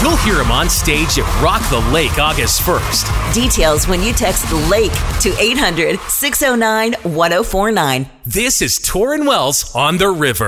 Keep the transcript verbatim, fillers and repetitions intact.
You'll hear him on stage at Rock the Lake August first. Details when you text LAKE to eight hundred, six oh nine, one oh four nine. This is Torrin Wells on the River.